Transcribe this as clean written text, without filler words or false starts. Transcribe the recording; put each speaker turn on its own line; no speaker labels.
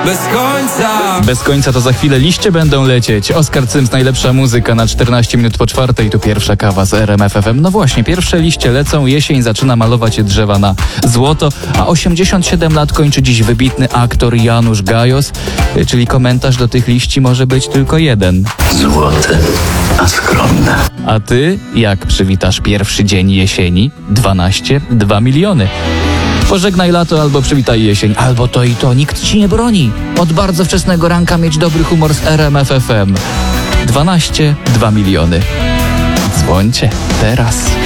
bez końca.
Bez końca to za chwilę liście będą lecieć. Oskar Cyms, najlepsza muzyka na 14 minut po 4. Tu pierwsza kawa z RMF FM. No właśnie, pierwsze liście lecą, jesień zaczyna malować drzewa na złoto, a 87 lat kończy dziś wybitny aktor Janusz Gajos, czyli komentarz do tych liści może być tylko jeden.
Złote, a skromne.
A ty jak przywitasz pierwszy dzień jesieni? 2 miliony. Pożegnaj lato albo przywitaj jesień, albo to i to. Nikt ci nie broni. Od bardzo wczesnego ranka mieć dobry humor z RMF FM. 2 miliony. Dzwońcie teraz.